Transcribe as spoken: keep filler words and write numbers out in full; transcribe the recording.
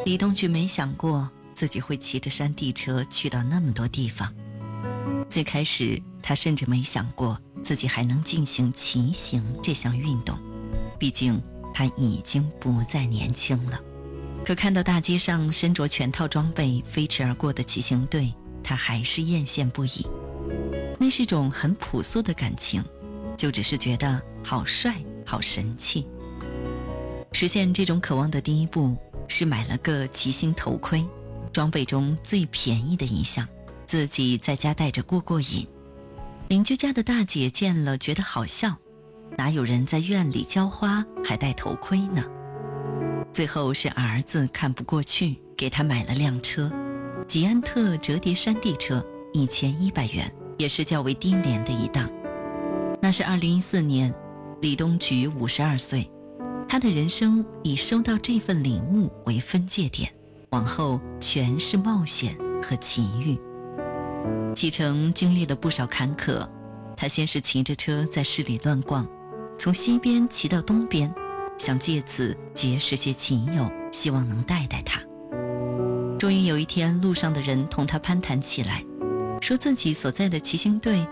李东菊没想过自己会骑着山地车去到那么多地方。最开始，他甚至没想过自己还能进行骑行这项运动，毕竟他已经不再年轻了。可看到大街上身着全套装备飞驰而过的骑行队，他还是艳羡不已。那是种很朴素的感情，就只是觉得好帅好神气。实现这种渴望的第一步是买了个骑行头盔，装备中最便宜的一项，自己在家戴着过过瘾。邻居家的大姐见了觉得好笑，哪有人在院里浇花还戴头盔呢？最后是儿子看不过去，给他买了辆车，吉安特折叠山地车，一千一百元，也是较为低廉的一档。那是二零一四年，李东菊五十二岁，他的人生以收到这份礼物为分界点，往后全是冒险和奇遇。启程经历了不少坎坷，他先是骑着车在市里乱逛，从西边骑到东边，想借此结识些骑友，希望能带带他。终于有一天，路上的人同他攀谈起来，说自己所在的骑行队